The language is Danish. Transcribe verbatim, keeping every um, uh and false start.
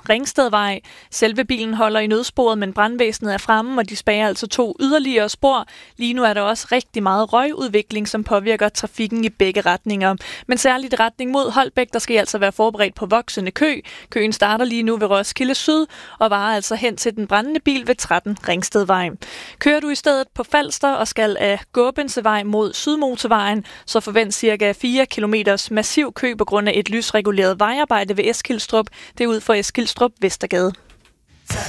Ringstedvej. Selve bilen holder i nødsporet, men brandvæsenet er fremme, og de spærrer altså to yderligere spor. Lige nu er der også rigtig meget røgudvikling, som påvirker trafikken i begge retninger. Men særligt i retning mod Holbæk, der skal I altså være forberedt på voksende kø. Køen starter lige nu ved Roskilde Syd og varer altså hen til den brændende bil ved tretten Ringstedvej. Kører du i stedet på Falster og skal af Gåbensevej mod Sydmotorvejen, så forvent cirka fire kilometers massiv kø på grund af et lysreguleret vejarbejde ved Eskilstrup. Det er ud for Eskilstrup Vestergade.